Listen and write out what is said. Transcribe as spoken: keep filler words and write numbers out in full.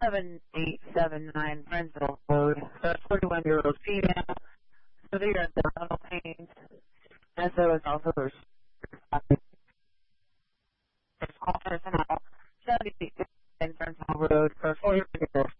seven eight seven nine Brenville Road for a forty-one-year-old female, severe abdominal pain, as well as also her call personnel, seventy-eight Brenville Road for a forty-one-year-old